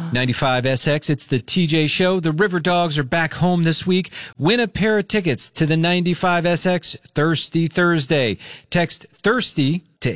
95SX, it's the TJ Show. The River Dogs are back home this week. Win a pair of tickets to the 95SX Thirsty Thursday. Text THIRSTY to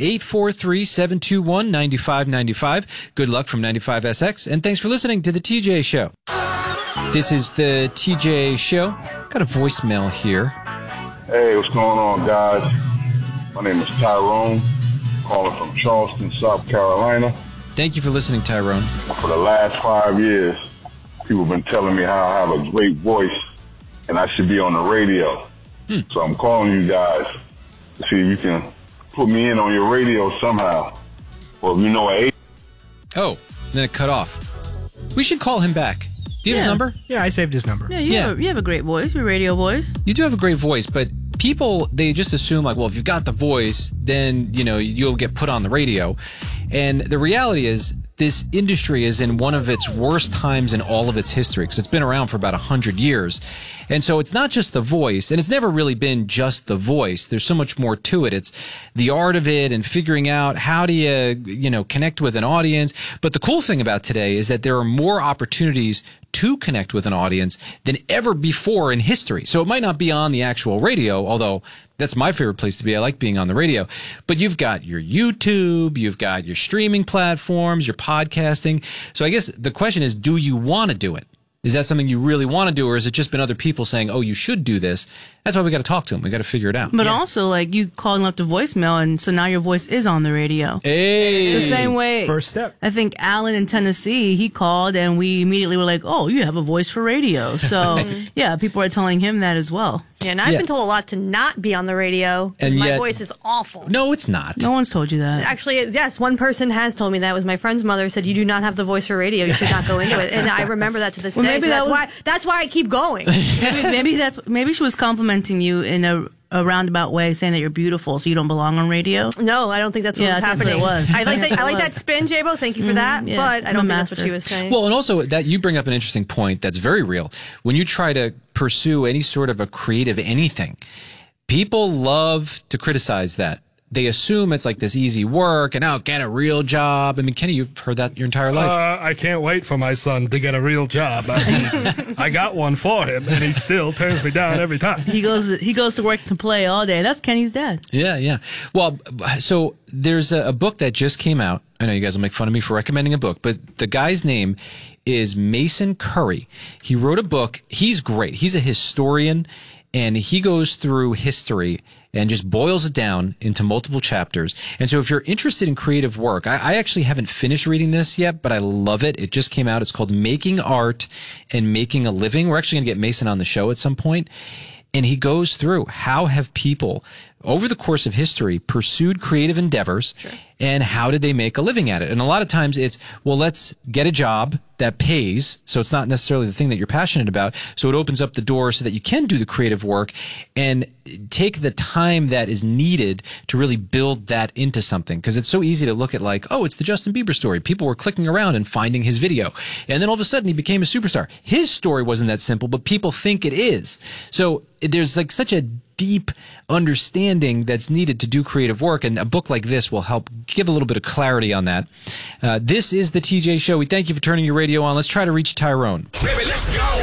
843-721-9595. Good luck from 95SX, and thanks for listening to the TJ Show. This is the TJ Show. Got a voicemail here. Hey, what's going on, guys? My name is Tyrone, calling from Charleston, South Carolina. Thank you for listening, Tyrone. For the last 5 years, people have been telling me how I have a great voice and I should be on the radio. So I'm calling you guys to see if you can put me in on your radio somehow. Or if you know a... Oh, then it cut off. We should call him back. Do you have his number? Yeah, I saved his number. Yeah, you have a great voice. Your radio voice. You do have a great voice, but people, they just assume like, well, if you've got the voice, then, you know, you'll get put on the radio. And the reality is this industry is in one of its worst times in all of its history because it's been around for about 100 years. And so it's not just the voice, and it's never really been just the voice. There's so much more to it. It's the art of it and figuring out how do you connect with an audience. But the cool thing about today is that there are more opportunities to connect with an audience than ever before in history. So it might not be on the actual radio, although that's my favorite place to be. I like being on the radio. But you've got your YouTube, you've got your streaming platforms, your podcasting. So I guess the question is, do you want to do it? Is that something you really want to do, or has it just been other people saying, oh, you should do this? That's why we got to talk to them. We got to figure it out. But also, like, you calling up the voicemail, and so now your voice is on the radio. Hey! The same way. First step. I think Alan in Tennessee, he called, and we immediately were like, oh, you have a voice for radio. So, yeah, people are telling him that as well. Yeah, and I've been told a lot to not be on the radio. And my yet, voice is awful. No, it's not. No one's told you that. Actually, yes, one person has told me that. It was my friend's mother said, you do not have the voice for radio. You should not go into it. And I remember that to this day. Maybe So that's why I keep going. maybe she was complimenting you in a roundabout way, saying that you're beautiful, so you don't belong on radio. No, I don't think that's what was happening. That's what it was. I like that spin, J-Bo. Thank you for that. Yeah, but I don't think that's master. what she was saying. Well, and also that you bring up an interesting point that's very real. When you try to pursue any sort of a creative anything, people love to criticize that. They assume it's like this easy work and get a real job. I mean, Kenny, you've heard that your entire life. I can't wait for my son to get a real job. I got one for him, and he still turns me down every time. He goes to work to play all day. That's Kenny's dad. Yeah. Well, so there's a book that just came out. I know you guys will make fun of me for recommending a book, but the guy's name is Mason Curry. He wrote a book. He's great. He's a historian, and he goes through history and just boils it down into multiple chapters. And so if you're interested in creative work, I actually haven't finished reading this yet, but I love it. It just came out. It's called Making Art and Making a Living. We're actually going to get Mason on the show at some point. And he goes through how have people over the course of history pursued creative endeavors, and how did they make a living at it? And a lot of times it's, well, let's get a job that pays. So it's not necessarily the thing that you're passionate about. So it opens up the door so that you can do the creative work and take the time that is needed to really build that into something. Because it's so easy to look at like, oh, it's the Justin Bieber story. People were clicking around and finding his video. And then all of a sudden he became a superstar. His story wasn't that simple, but people think it is. So there's like such a deep understanding that's needed to do creative work, and a book like this will help give a little bit of clarity on that. This is the TJ Show. We thank you for turning your radio on. Let's try to reach Tyrone. Baby, let's go.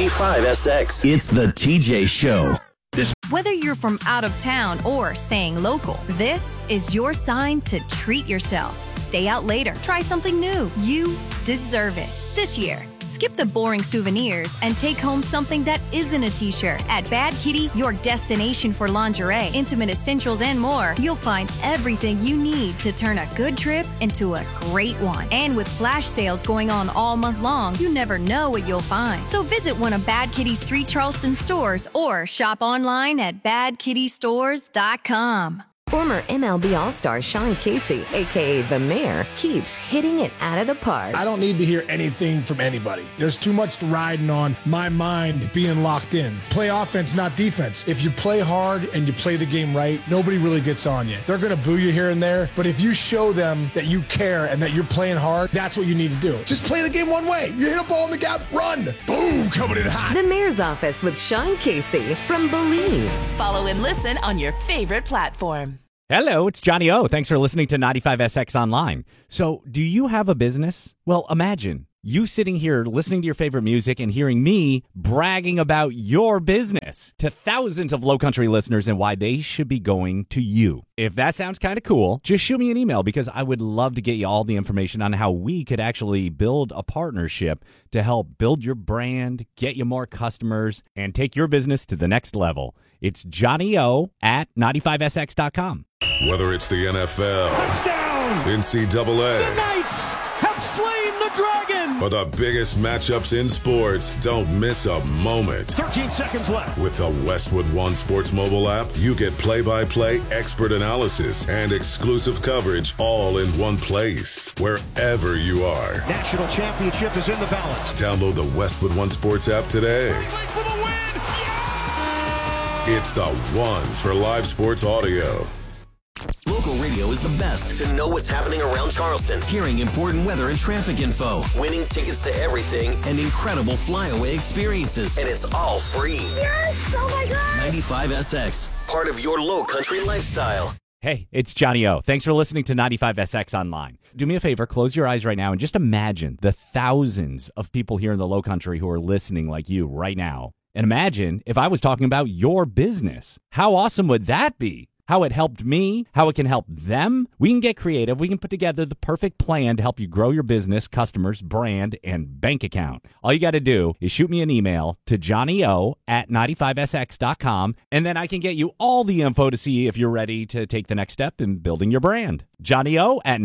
95SX. It's the TJ Show. Whether you're from out of town or staying local, this is your sign to treat yourself. Stay out later. Try something new. You deserve it. This year, skip the boring souvenirs and take home something that isn't a t-shirt. At Bad Kitty, your destination for lingerie, intimate essentials, and more, you'll find everything you need to turn a good trip into a great one. And with flash sales going on all month long, you never know what you'll find. So visit one of Bad Kitty's 3 Charleston stores or shop online at badkittystores.com. Former MLB All-Star Sean Casey, a.k.a. The Mayor, keeps hitting it out of the park. I don't need to hear anything from anybody. There's too much riding on my mind being locked in. Play offense, not defense. If you play hard and you play the game right, nobody really gets on you. They're going to boo you here and there, but if you show them that you care and that you're playing hard, that's what you need to do. Just play the game one way. You hit a ball in the gap, run. Boom, coming in hot. The Mayor's Office with Sean Casey from Believe. Follow and listen on your favorite platform. Hello, it's Johnny O. Thanks for listening to 95SX Online. So, do you have a business? Well, imagine You sitting here listening to your favorite music and hearing me bragging about your business to thousands of Low Country listeners and why they should be going to you. If that sounds kind of cool, just shoot me an email because I would love to get you all the information on how we could actually build a partnership to help build your brand, get you more customers, and take your business to the next level. It's Johnny O at 95SX.com. Whether it's the NFL, touchdown, NCAA, the Knights have slain the dragon, or the biggest matchups in sports, don't miss a moment. 13 seconds left. With the Westwood One Sports mobile app, you get play-by-play expert analysis and exclusive coverage all in one place, wherever you are. National championship is in the balance. Download the Westwood One Sports app today. For the win. It's the one for live sports audio. Local radio is the best to know what's happening around Charleston, hearing important weather and traffic info, winning tickets to everything, and incredible flyaway experiences. And it's all free. Yes! Oh my God! 95SX, part of your Low Country lifestyle. Hey, it's Johnny O. Thanks for listening to 95SX Online. Do me a favor, close your eyes right now and just imagine the thousands of people here in the Low Country who are listening like you right now. And imagine if I was talking about your business. How awesome would that be? How it helped me, how it can help them. We can get creative. We can put together the perfect plan to help you grow your business, customers, brand, and bank account. All you got to do is shoot me an email to johnny.o at 95sx.com, and then I can get you all the info to see if you're ready to take the next step in building your brand. johnny.o at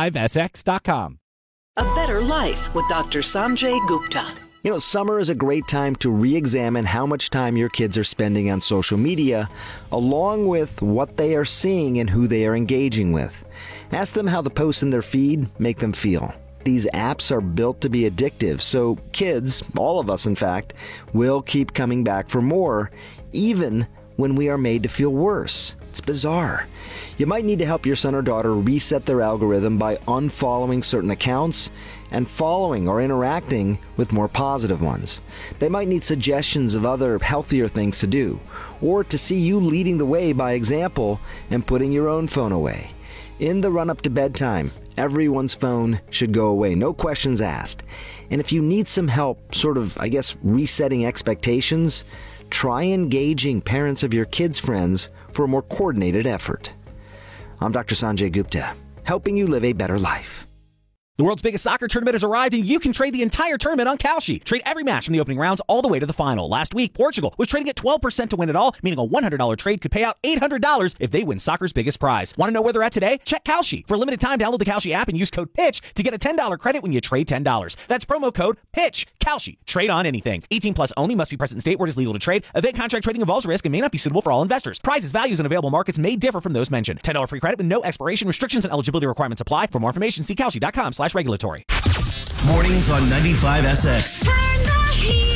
95sx.com. A Better Life with Dr. Sanjay Gupta. You know, summer is a great time to re-examine how much time your kids are spending on social media, along with what they are seeing and who they are engaging with. Ask them how the posts in their feed make them feel. These apps are built to be addictive, so kids, all of us in fact, will keep coming back for more, even when we are made to feel worse. It's bizarre. You might need to help your son or daughter reset their algorithm by unfollowing certain accounts and following or interacting with more positive ones. They might need suggestions of other healthier things to do, or to see you leading the way by example and putting your own phone away. In the run-up to bedtime, everyone's phone should go away, no questions asked. And if you need some help, resetting expectations, try engaging parents of your kids' friends for a more coordinated effort. I'm Dr. Sanjay Gupta, helping you live a better life. The world's biggest soccer tournament has arrived, and you can trade the entire tournament on Kalshi. Trade every match from the opening rounds all the way to the final. Last week, Portugal was trading at 12% to win it all, meaning a $100 trade could pay out $800 if they win soccer's biggest prize. Want to know where they're at today? Check Kalshi. For a limited time, download the Kalshi app and use code PITCH to get a $10 credit when you trade $10. That's promo code PITCH. Kalshi. Trade on anything. 18 plus only. Must be present in state where it is legal to trade. Event contract trading involves risk and may not be suitable for all investors. Prizes, values, and available markets may differ from those mentioned. $10 free credit with no expiration. Restrictions and eligibility requirements apply. For more information, see Kalshi.com/regulatory. Mornings on 95SX. Turn the heat